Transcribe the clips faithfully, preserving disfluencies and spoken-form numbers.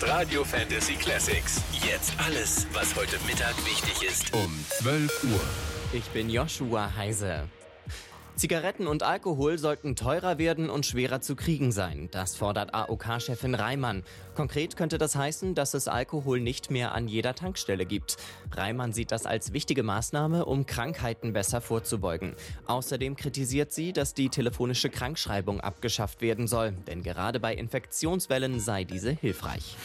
ist Radio Fantasy Classics. Jetzt alles, was heute Mittag wichtig ist. Um zwölf Uhr. Ich bin Joshua Heise. Zigaretten und Alkohol sollten teurer werden und schwerer zu kriegen sein. Das fordert A O K-Chefin Reimann. Konkret könnte das heißen, dass es Alkohol nicht mehr an jeder Tankstelle gibt. Reimann sieht das als wichtige Maßnahme, um Krankheiten besser vorzubeugen. Außerdem kritisiert sie, dass die telefonische Krankschreibung abgeschafft werden soll. Denn gerade bei Infektionswellen sei diese hilfreich.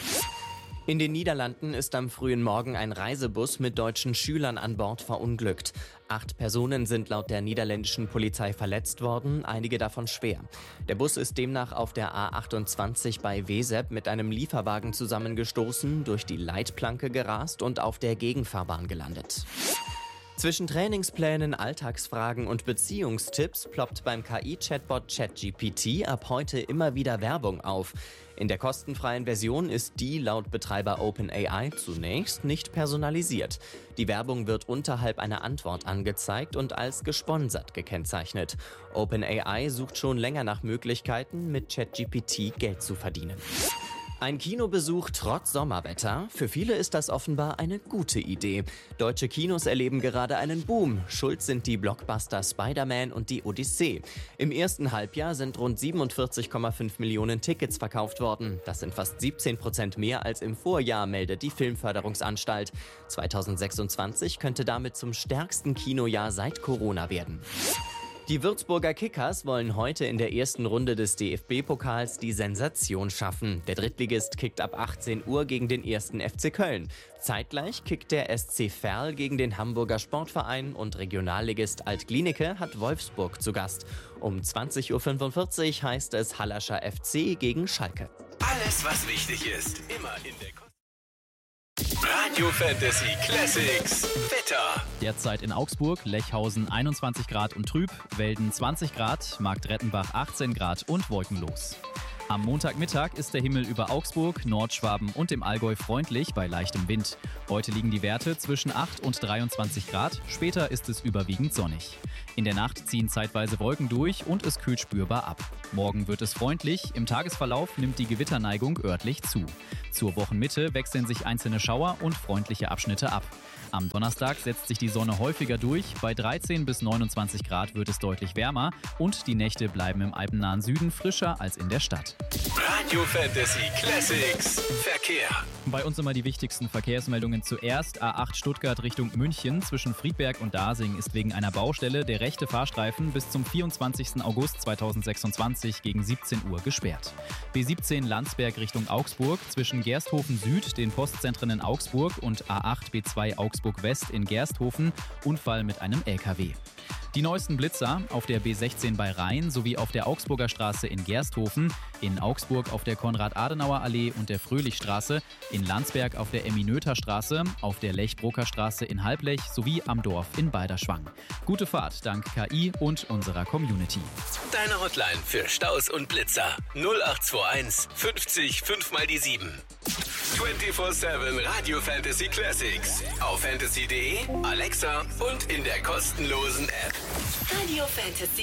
In den Niederlanden ist am frühen Morgen ein Reisebus mit deutschen Schülern an Bord verunglückt. Acht Personen sind laut der niederländischen Polizei verletzt worden, einige davon schwer. Der Bus ist demnach auf der A achtundzwanzig bei Wezep mit einem Lieferwagen zusammengestoßen, durch die Leitplanke gerast und auf der Gegenfahrbahn gelandet. Zwischen Trainingsplänen, Alltagsfragen und Beziehungstipps ploppt beim K I-Chatbot ChatGPT ab heute immer wieder Werbung auf. In der kostenfreien Version ist die laut Betreiber OpenAI zunächst nicht personalisiert. Die Werbung wird unterhalb einer Antwort angezeigt und als gesponsert gekennzeichnet. OpenAI sucht schon länger nach Möglichkeiten, mit ChatGPT Geld zu verdienen. Ein Kinobesuch trotz Sommerwetter? Für viele ist das offenbar eine gute Idee. Deutsche Kinos erleben gerade einen Boom. Schuld sind die Blockbuster Spider-Man und die Odyssee. Im ersten Halbjahr sind rund siebenundvierzig Komma fünf Millionen Tickets verkauft worden. Das sind fast siebzehn Prozent mehr als im Vorjahr, meldet die Filmförderungsanstalt. zweitausendsechsundzwanzig könnte damit zum stärksten Kinojahr seit Corona werden. Die Würzburger Kickers wollen heute in der ersten Runde des D F B-Pokals die Sensation schaffen. Der Drittligist kickt ab achtzehn Uhr gegen den ersten F C Köln. Zeitgleich kickt der S C Verl gegen den Hamburger Sportverein und Regionalligist Alt-Glienicke hat Wolfsburg zu Gast. Um zwanzig Uhr fünfundvierzig heißt es Hallerscher F C gegen Schalke. Alles, was wichtig ist, immer in der Ko- Radio Fantasy Classics Wetter. Derzeit in Augsburg, Lechhausen einundzwanzig Grad und trüb, Welden zwanzig Grad, Marktrettenbach achtzehn Grad und wolkenlos. Am Montagmittag ist der Himmel über Augsburg, Nordschwaben und dem Allgäu freundlich bei leichtem Wind. Heute liegen die Werte zwischen acht und dreiundzwanzig Grad, später ist es überwiegend sonnig. In der Nacht ziehen zeitweise Wolken durch und es kühlt spürbar ab. Morgen wird es freundlich, im Tagesverlauf nimmt die Gewitterneigung örtlich zu. Zur Wochenmitte wechseln sich einzelne Schauer und freundliche Abschnitte ab. Am Donnerstag setzt sich die Sonne häufiger durch, bei dreizehn bis neunundzwanzig Grad wird es deutlich wärmer und die Nächte bleiben im alpennahen Süden frischer als in der Stadt. Radio Fantasy Classics Verkehr. Bei uns immer die wichtigsten Verkehrsmeldungen zuerst. A acht Stuttgart Richtung München zwischen Friedberg und Dasing ist wegen einer Baustelle der rechte Fahrstreifen bis zum vierundzwanzigsten August zweitausendsechsundzwanzig gegen siebzehn Uhr gesperrt. B siebzehn Landsberg Richtung Augsburg zwischen Gersthofen Süd, den Postzentren in Augsburg und A acht B zwei Augsburg West in Gersthofen, Unfall mit einem L K W. Die neuesten Blitzer auf der B sechzehn bei Rhein sowie auf der Augsburger Straße in Gersthofen, in Augsburg auf der Konrad-Adenauer-Allee und der Fröhlichstraße, in Landsberg auf der Emmy-Noether-Straße, auf der Lech-Brucker Straße in Halblech sowie am Dorf in Balderschwang. Gute Fahrt dank K I und unserer Community. Deine Hotline für Staus und Blitzer null acht zwei eins fünfzig fünf mal die sieben. vierundzwanzig sieben Radio Fantasy Classics auf fantasy punkt de, Alexa und in der kostenlosen App. Radio Fantasy.